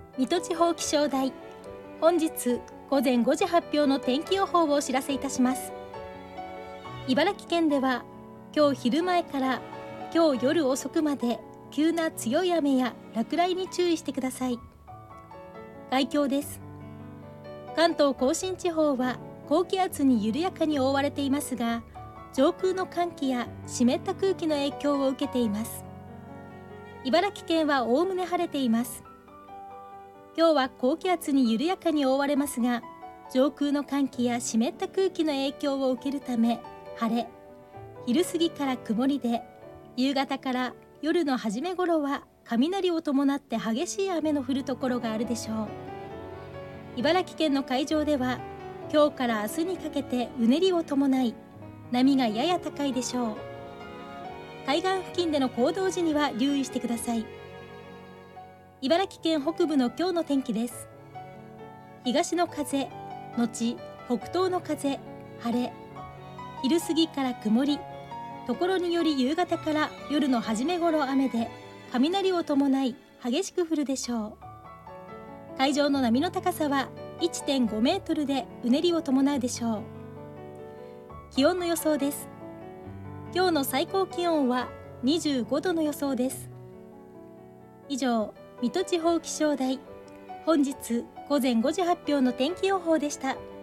水戸地方気象台、本日午前5時発表の天気予報をお知らせいたします。茨城県では今日昼前から今日夜遅くまで急な強い雨や落雷に注意してください。概況です。関東甲信地方は高気圧に緩やかに覆われていますが、上空の寒気や湿った空気の影響を受けています。茨城県はおおむね晴れています。今日は高気圧に緩やかに覆われますが、上空の寒気や湿った空気の影響を受けるため晴れ、昼過ぎから曇りで、夕方から夜の初め頃は雷を伴って激しい雨の降るところがあるでしょう。茨城県の海上では今日から明日にかけてうねりを伴い、波がやや高いでしょう。海岸付近での行動時には留意してください。茨城県北部の今日の天気です。東の風のち北東の風、晴れ、昼過ぎから曇り、ところにより夕方から夜の初め頃雨で、雷を伴い激しく降るでしょう。海上の波の高さは 1.5 メートルでうねりを伴うでしょう。気温の予想です。今日の最高気温は25度の予想です。以上、水戸地方気象台、本日午前5時発表の天気予報でした。